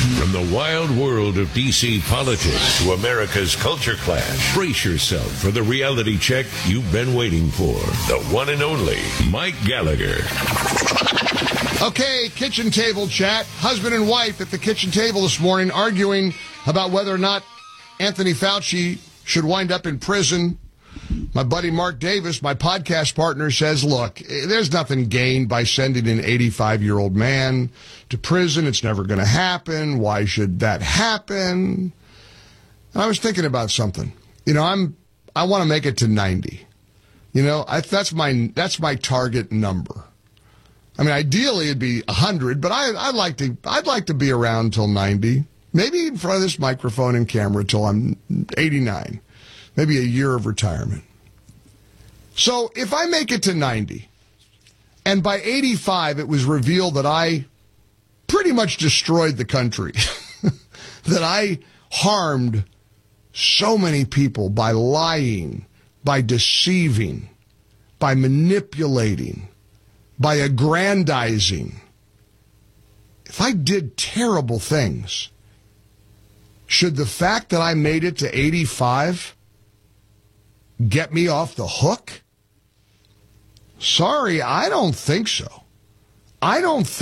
From the wild world of D.C. politics to America's culture clash, brace yourself for the reality check you've been waiting for. The one and only Mike Gallagher. Okay, kitchen table chat. Husband and wife at the kitchen table this morning arguing about whether or not Anthony Fauci should wind up in prison. My buddy Mark Davis, my podcast partner, says, look, there's nothing gained by sending an 85-year-old man to prison. It's never going to happen. Why should that happen? And I was thinking about something. You know, I want to make it to 90. You know, that's my target number. I mean, ideally it'd be 100, but I'd like to be around till 90. Maybe in front of this microphone and camera till I'm 89. Maybe a year of retirement. So if I make it to 90, and by 85 it was revealed that I pretty much destroyed the country, that I harmed so many people by lying, by deceiving, by manipulating, by aggrandizing, if I did terrible things, should the fact that I made it to 85 get me off the hook? Sorry, I don't think so. I don't think